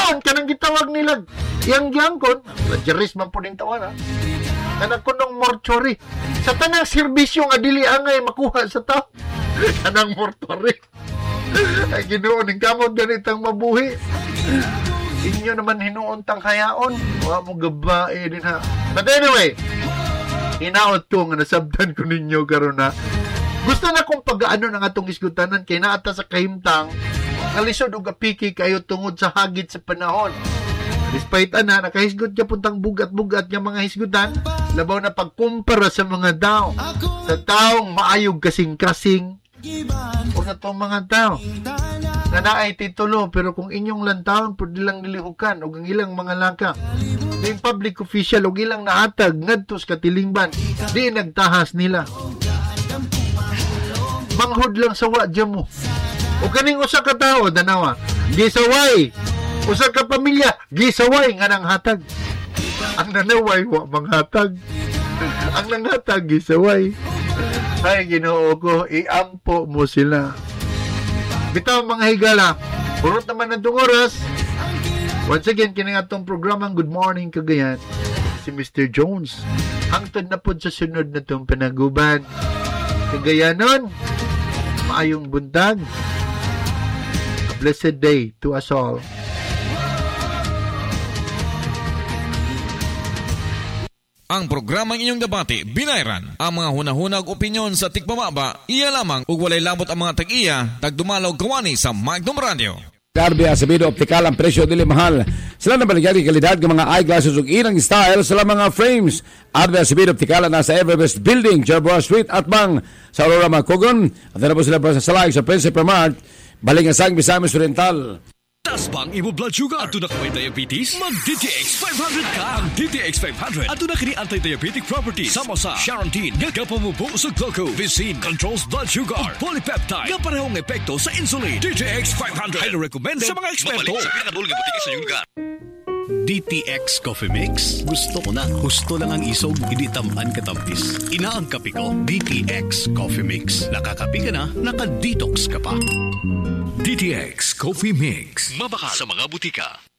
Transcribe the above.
Yan, kanang gitawag nila. Yang kon, Rajeris man po din tawa na. Kanang kunong mortuary. Sa tanang serbisyo nga dili angay makuha sa tao. Kanang mortuary. Ay, Ginoo, ning kamot ganitang mabuhi. Inyo naman hinuuntang hayaon. Wa mo gabae din ha. But anyway, hinaot ko nga nasabtan ko ninyo karon na. Gusto na kong pag-ano ng atong isgutanan kay naata sa kahimtang kalisod og apiki kayo tungod sa hagit sa panahon. Despite nakahisgot ka puntang bugat-bugat nga mga hisgutan, labaw na pagkumpara sa mga tao. Sa taong maayog kasing-kasing o na itong mga tao na naay titulo, pero kung inyong lantawon po nilang nilihukan o ang ilang mga laka yung public official o ilang naatag ngadtos katilingban, di nagtahas nila. Manghod lang sa wadya mo. O kaning usa ka tao, danawa, gisaway. Usa ka pamilya, gisaway nga nang hatag. Ang nanaway, wa manghatag. Ang nanghatag, gisaway. Ay, Ginoo ko, iampo mo sila. Bitaw mga higala, purot naman ng oras. Once again, kining atong programang Good Morning Cagayan, si Mr. Jones. Hangtod na po sa sunod na itong panaguban. Cagayanon, maayong buntag. A blessed day to us all. Ang programang inyong debate, binayran. Ang mga hunahunag opinyon sa tikpamaba, iya lamang ug walay labot ang mga tag-iya, tagdumalaw kawani sa Magnum Radio. Darby Acevedo Optical, ang presyo dili mahal. Sila na baligyan ng kalidad ng mga eyeglasses ug inang style sa mga frames. Darby Acevedo Optical nasa Everbest Building, Jerboa Street, Atbang, sa Aurora, Macogon. At na po sila sa Salag sa Principe Mart, Balingasang, Misamis Oriental. Tasbang imo blood sugar at na may diabetes? Mag DTX 500 ka! Ang DTX 500 at na kini anti-diabetic properties sama sa Charantin nga kapamubo sa glucose, Vicin controls blood sugar, polypeptide nga parehong epekto sa insulin. DTX 500 highly recommended sa mga eksperto. DTX Coffee Mix. Gusto ko na. Gusto lang ang isog, hindi tamaan katampis. Inaang kape ko, DTX Coffee Mix. Nakakape ka na, naka-detox ka pa. DTX Coffee Mix. Mabaka sa mga butika.